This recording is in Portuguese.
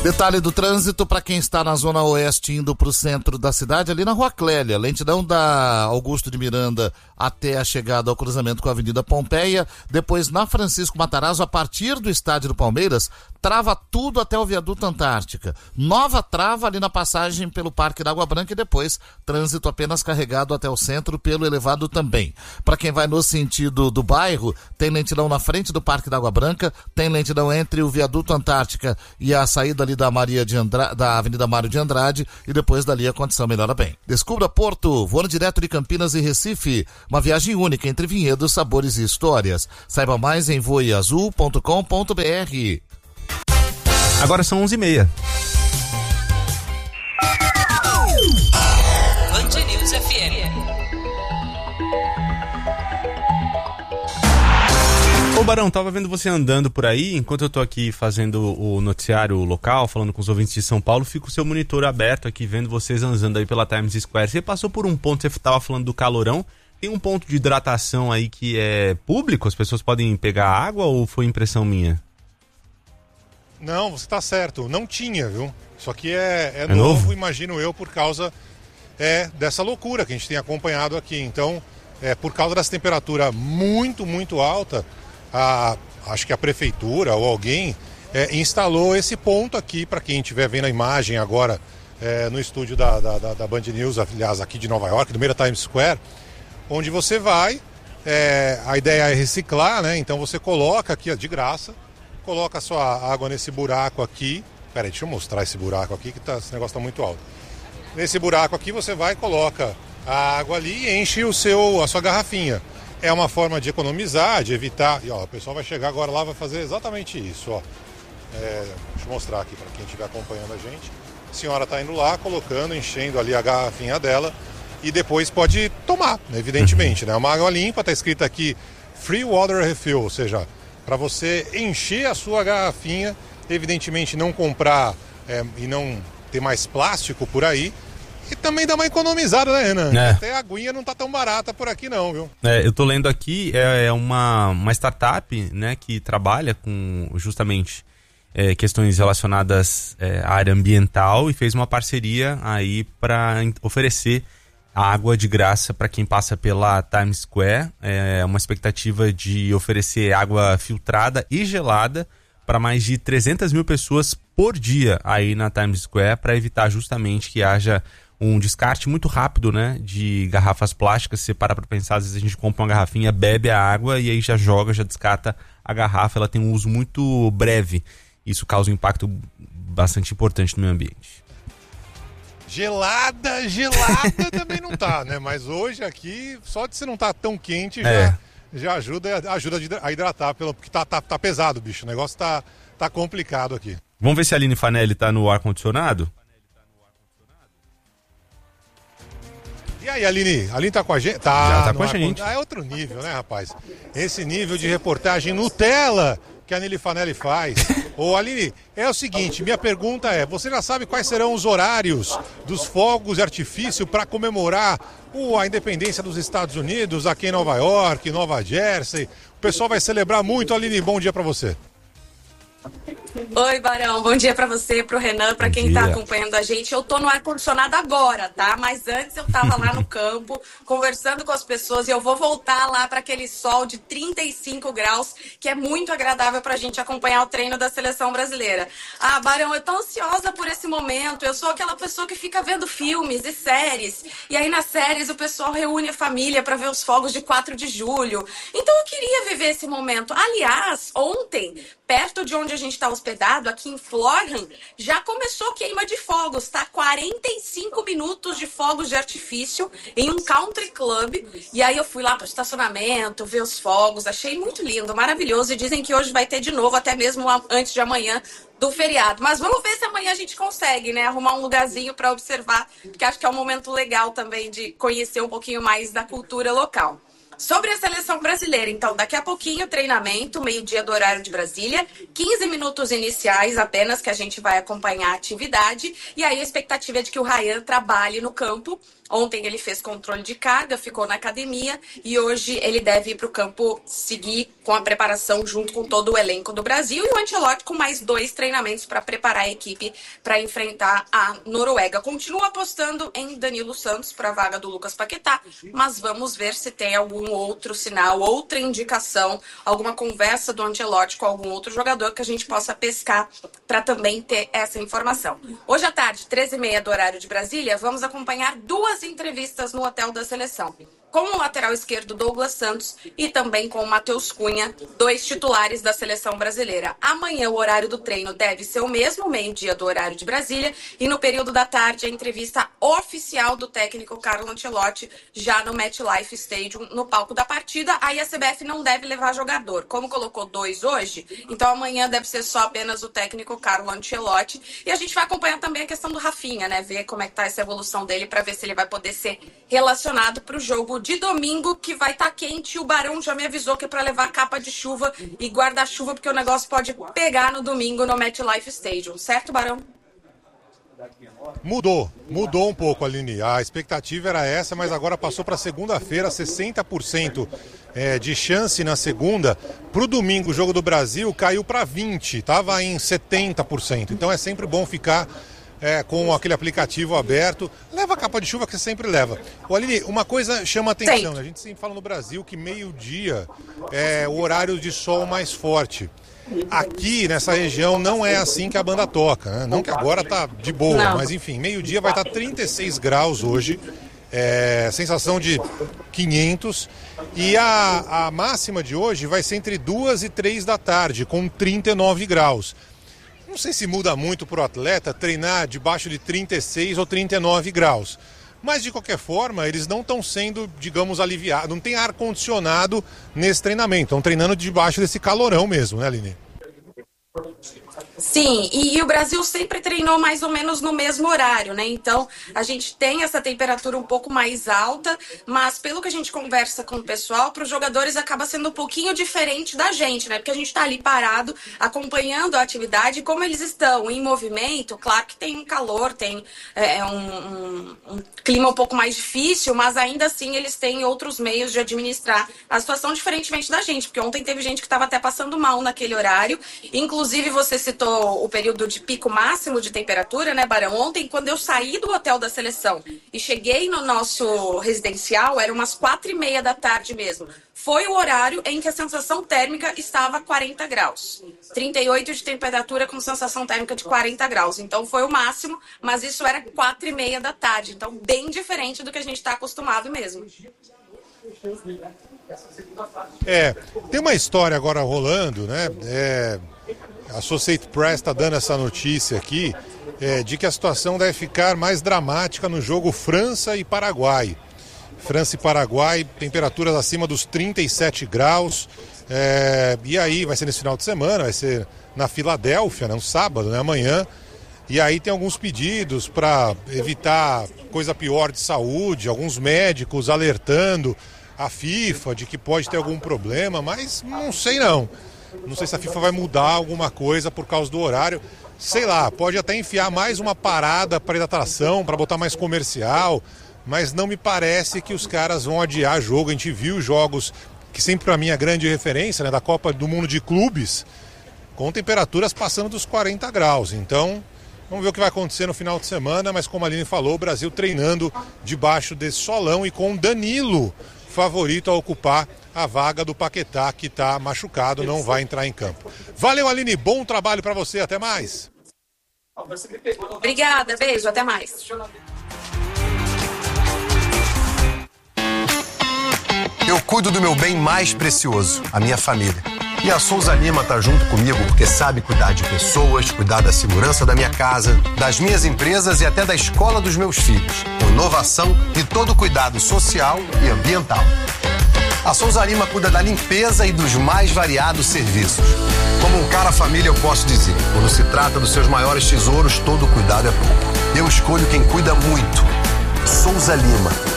Detalhe do trânsito para quem está na zona oeste indo para o centro da cidade, ali na Rua Clélia, lentidão da Augusto de Miranda até a chegada ao cruzamento com a Avenida Pompeia, depois na Francisco Matarazzo, a partir do estádio do Palmeiras, trava tudo até o viaduto Antártica. Nova trava ali na passagem pelo Parque da Água Branca e depois trânsito apenas carregado até o centro pelo elevado também. Para quem vai no sentido do bairro, tem lentidão na frente do Parque da Água Branca, tem lentidão entre o viaduto Antártica e a saída ali da Avenida Mário de Andrade e depois dali a condição melhora bem. Descubra Porto, voando direto de Campinas e Recife, uma viagem única entre vinhedos, sabores e histórias. Saiba mais em voeazul.com.br. Agora são 11h30. Band News FM. Ô Barão, tava vendo você andando por aí, enquanto eu tô aqui fazendo o noticiário local, falando com os ouvintes de São Paulo, fica o seu monitor aberto aqui, vendo vocês andando aí pela Times Square. Você passou por um ponto, você tava falando do calorão, tem um ponto de hidratação aí que é público? As pessoas podem pegar água ou foi impressão minha? Não, você tá certo, não tinha, viu? Só que é novo, imagino eu, por causa dessa loucura que a gente tem acompanhado aqui. Então, por causa dessa temperatura muito, muito alta, acho que a prefeitura ou alguém instalou esse ponto aqui, para quem estiver vendo a imagem agora no estúdio da Band News, aliás, aqui de Nova York, do meio da Times Square, onde você vai, a ideia é reciclar, né? Então você coloca aqui, ó, de graça, coloca a sua água nesse buraco aqui. Peraí, deixa eu mostrar esse buraco aqui, que esse negócio está muito alto. Nesse buraco aqui você vai, coloca a água ali e enche a sua garrafinha. É uma forma de economizar, de evitar. E ó, o pessoal vai chegar agora lá, vai fazer exatamente isso, ó. Deixa eu mostrar aqui para quem estiver acompanhando a gente. A senhora está indo lá, colocando, enchendo ali a garrafinha dela e depois pode tomar, né, evidentemente, né? Uma água limpa, está escrito aqui Free Water Refill, ou seja, para você encher a sua garrafinha, evidentemente não comprar e não ter mais plástico por aí. E também dá uma economizada, né, Renan? Até a aguinha não tá tão barata por aqui não, viu? Eu tô lendo aqui, uma startup, né, que trabalha com justamente questões relacionadas à área ambiental e fez uma parceria aí para oferecer água de graça para quem passa pela Times Square. É uma expectativa de oferecer água filtrada e gelada para mais de 300 mil pessoas por dia aí na Times Square, para evitar justamente que haja um descarte muito rápido, né, de garrafas plásticas. Se você parar para pensar, às vezes a gente compra uma garrafinha, bebe a água e aí já joga, já descarta a garrafa. Ela tem um uso muito breve. Isso causa um impacto bastante importante no meio ambiente. Gelada também não tá, né? Mas hoje aqui, só de você não tá tão quente, já ajuda a hidratar, porque tá pesado, bicho. O negócio tá complicado aqui. Vamos ver se a Aline Fanelli tá no ar-condicionado? E aí, Aline? A Aline tá com a gente? Já tá com a gente. É outro nível, né, rapaz? Esse nível de reportagem Nutella que a Aline Fanelli faz. Ô, Aline, é o seguinte, minha pergunta é, você já sabe quais serão os horários dos fogos de artifício para comemorar a independência dos Estados Unidos, aqui em Nova York, Nova Jersey? O pessoal vai celebrar muito. Aline, bom dia para você. Oi, Barão, bom dia pra você, pro Renan, pra quem tá acompanhando a gente. Eu tô no ar-condicionado agora, tá? Mas antes eu tava lá no campo, conversando com as pessoas, e eu vou voltar lá pra aquele sol de 35 graus, que é muito agradável pra gente acompanhar o treino da seleção brasileira. Ah, Barão, eu tô ansiosa por esse momento. Eu sou aquela pessoa que fica vendo filmes e séries, e aí nas séries o pessoal reúne a família pra ver os fogos de 4 de julho. Então eu queria viver esse momento. Aliás, ontem, perto de onde a gente tá hospedado, aqui em Florham, já começou queima de fogos, tá? 45 minutos de fogos de artifício em um country club. E aí eu fui lá pro estacionamento, ver os fogos, achei muito lindo, maravilhoso. E dizem que hoje vai ter de novo, até mesmo antes de amanhã do feriado. Mas vamos ver se amanhã a gente consegue, né? Arrumar um lugarzinho para observar, porque acho que é um momento legal também de conhecer um pouquinho mais da cultura local. Sobre a seleção brasileira, então, daqui a pouquinho treinamento, meio-dia do horário de Brasília, 15 minutos iniciais apenas que a gente vai acompanhar a atividade, e aí a expectativa é de que o Ryan trabalhe no campo. Ontem ele fez controle de carga, ficou na academia e hoje ele deve ir para o campo seguir com a preparação junto com todo o elenco do Brasil, e o Ancelotti com mais 2 treinamentos para preparar a equipe para enfrentar a Noruega. Continua apostando em Danilo Santos para a vaga do Lucas Paquetá, mas vamos ver se tem algum outro sinal, outra indicação, alguma conversa do Ancelotti com algum outro jogador que a gente possa pescar para também ter essa informação. Hoje à tarde, 13h30 do horário de Brasília, vamos acompanhar 2 entrevistas no hotel da seleção, com o lateral esquerdo Douglas Santos e também com o Matheus Cunha, 2 titulares da seleção brasileira. Amanhã o horário do treino deve ser o mesmo, meio-dia do horário de Brasília, e no período da tarde a entrevista oficial do técnico Carlo Ancelotti já no MetLife Stadium, no palco da partida. Aí a CBF não deve levar jogador, como colocou 2 hoje, então amanhã deve ser só apenas o técnico Carlo Ancelotti, e a gente vai acompanhar também a questão do Rafinha, né, ver como é que tá essa evolução dele para ver se ele vai poder ser relacionado para o jogo de domingo, que vai estar quente. O Barão já me avisou que é para levar capa de chuva e guarda-chuva, porque o negócio pode pegar no domingo no MetLife Stadium, certo, Barão? Mudou um pouco, Aline. A expectativa era essa, mas agora passou para segunda-feira, 60% de chance na segunda. Para o domingo, o jogo do Brasil caiu para 20%, estava em 70%. Então é sempre bom ficar com aquele aplicativo aberto. Leva a capa de chuva que você sempre leva. Ô, Aline, uma coisa chama a atenção. Sim. A gente sempre fala no Brasil que meio-dia é o horário de sol mais forte. Aqui nessa região não é assim que a banda toca, né? Não que agora tá de boa, não. Mas enfim, meio-dia vai estar 36 graus hoje, sensação de 500, e a máxima de hoje vai ser entre 2 e 3 da tarde, com 39 graus. Não sei se muda muito para o atleta treinar debaixo de 36 ou 39 graus. Mas, de qualquer forma, eles não estão sendo, digamos, aliviados. Não tem ar-condicionado nesse treinamento. Estão treinando debaixo desse calorão mesmo, né, Aline? Sim, e o Brasil sempre treinou mais ou menos no mesmo horário, né? Então, a gente tem essa temperatura um pouco mais alta, mas pelo que a gente conversa com o pessoal, para os jogadores acaba sendo um pouquinho diferente da gente, né? Porque a gente está ali parado, acompanhando a atividade, como eles estão em movimento. Claro que tem calor, tem um clima um pouco mais difícil, mas ainda assim eles têm outros meios de administrar a situação diferentemente da gente, porque ontem teve gente que estava até passando mal naquele horário. Inclusive, você citou o período de pico máximo de temperatura, né, Barão? Ontem, quando eu saí do hotel da seleção e cheguei no nosso residencial, era umas 4h30 da tarde mesmo. Foi o horário em que a sensação térmica estava 40 graus. 38 de temperatura com sensação térmica de 40 graus. Então foi o máximo, mas isso era 4h30 da tarde. Então bem diferente do que a gente está acostumado mesmo. Tem uma história agora rolando, né? A Associated Press está dando essa notícia aqui, de que a situação deve ficar mais dramática no jogo França e Paraguai. França e Paraguai, temperaturas acima dos 37 graus. E aí vai ser nesse final de semana, vai ser na Filadélfia, né, no sábado, né, amanhã. E aí tem alguns pedidos para evitar coisa pior de saúde, alguns médicos alertando a FIFA de que pode ter algum problema, mas não sei não. Não sei se a FIFA vai mudar alguma coisa por causa do horário. Sei lá, pode até enfiar mais uma parada para hidratação, para botar mais comercial, mas não me parece que os caras vão adiar jogo. A gente viu jogos que sempre para mim é grande referência, né, da Copa do Mundo de Clubes, com temperaturas passando dos 40 graus. Então, vamos ver o que vai acontecer no final de semana, mas como a Aline falou, o Brasil treinando debaixo desse solão e com Danilo favorito a ocupar a vaga do Paquetá, que está machucado, não vai entrar em campo. Valeu, Aline, bom trabalho para você, até mais. Obrigada, beijo, até mais. Eu cuido do meu bem mais precioso, a minha família. E a Souza Lima tá junto comigo porque sabe cuidar de pessoas, cuidar da segurança da minha casa, das minhas empresas e até da escola dos meus filhos. Com inovação e todo cuidado social e ambiental. A Souza Lima cuida da limpeza e dos mais variados serviços. Como um cara família, eu posso dizer, quando se trata dos seus maiores tesouros, todo cuidado é pouco. Eu escolho quem cuida muito. Souza Lima.